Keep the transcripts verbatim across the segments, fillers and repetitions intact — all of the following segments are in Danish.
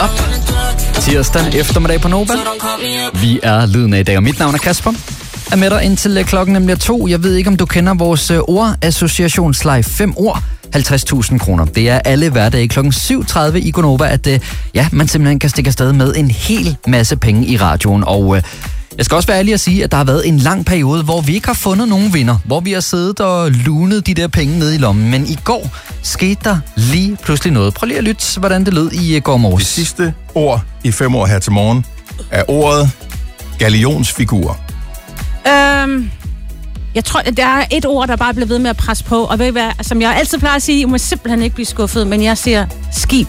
Up. Tirsdag eftermiddag på Nova. Vi er lyden af i dag, og mit navn er Kasper. Er med dig indtil klokken nemlig to. Jeg ved ikke, om du kender vores ordassociationsleje. Fem ord, halvtreds tusind kroner. Det er alle hverdage klokken syv tredive i Gonova, at ja, man simpelthen kan stikke afsted med en hel masse penge i radioen. Og jeg skal også være ærlig at sige, at der har været en lang periode, hvor vi ikke har fundet nogen vinder. Hvor vi har siddet og lunet de der penge ned i lommen. Men i går skete der lige pludselig noget. Prøv lige at lytte, hvordan det lød i går morges. Det sidste ord i fem år her til morgen er ordet gallionsfigur. Øhm, jeg tror, der er et ord, der bare bliver ved med at presse på. Og ved I hvad, som jeg altid plejer at sige, I må simpelthen ikke blive skuffet, men jeg siger skib.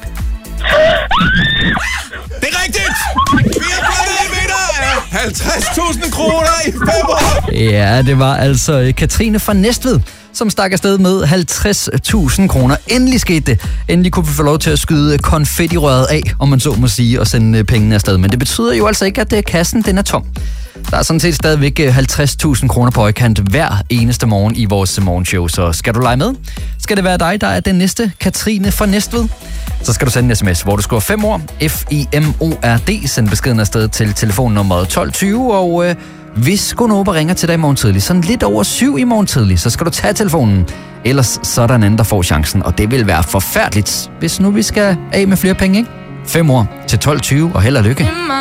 Det er rigtigt! Vi har fundet en vinder af halvtreds tusind kroner i fem år! Ja, det var altså Katrine fra Næstved, som stak afsted med halvtreds tusind kroner. Endelig skete det. Endelig kunne vi få lov til at skyde konfettirøret af, om man så må sige, og sende pengene afsted. Men det betyder jo altså ikke, at kassen den er tom. Der er sådan set stadigvæk halvtreds tusind kroner på højkant hver eneste morgen i vores morgenshow. Så skal du lege med? Skal det være dig, der er den næste Katrine fra Næstved? Så skal du sende en sms, hvor du skriver fem ord, F I M O R D. Send beskeden afsted til telefonnummeret tolv tyve, og øh, hvis Gonova ringer til dig i morgen tidlig, sådan lidt over syv i morgen tidlig, så skal du tage telefonen. Ellers så er der en anden, der får chancen, og det vil være forfærdeligt, hvis nu vi skal af med flere penge, ikke? Fem år til tolv tyve, og held og lykke.